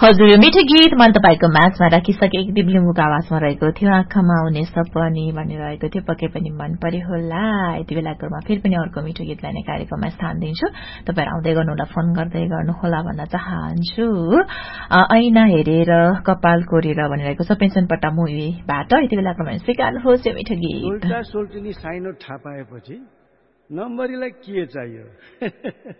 हजुर यो मिठो गीत मैले तपाईको माझमा राखिसके दिब्लिमुको आवाजमा रहेको थियो आँखामा आउने सपनी भनिरहेको थियो पक्कै पनि मन पर्यो होला यति बेलाकोमा फेरि पनि अर्को मिठो गीत लिने कार्यक्रममा स्थान दिन्छु तपाईहरु आउँदै गर्नुहोला फोन गर्दै गर्नुहोला भन्न चाहन्छु ऐना हेरेर कपाल कोरेर भनिरहेको छ पेन्सनपट्टा मुभीबाट यति बेलाकोमा स्वीकार्नुहोस् यो मिठो गीत उल्टा सोल्टिनी साइनो थाहा पाएपछि नम्बरीलाई के चाहियो